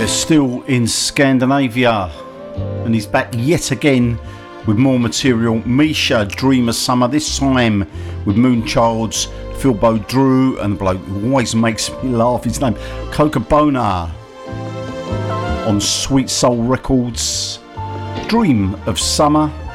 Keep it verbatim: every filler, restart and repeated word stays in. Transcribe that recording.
Still in Scandinavia, and he's back yet again with more material. Misha, Dream of Summer, this time with Moonchild's Philbo Drew and the bloke who always makes me laugh, his name Cocobona, on Sweet Soul Records. Dream of Summer.